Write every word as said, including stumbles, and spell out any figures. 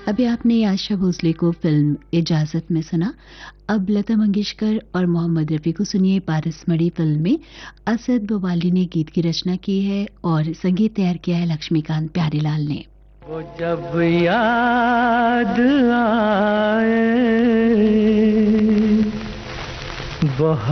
अभी आपने आशा भोसले को फिल्म इजाजत में सुना। अब लता मंगेशकर और मोहम्मद रफी को सुनिए पारसमढ़ी फिल्म में। असद बवाली ने गीत की रचना की है और संगीत तैयार किया है लक्ष्मीकांत प्यारेलाल ने। वो जब याद आए बहुत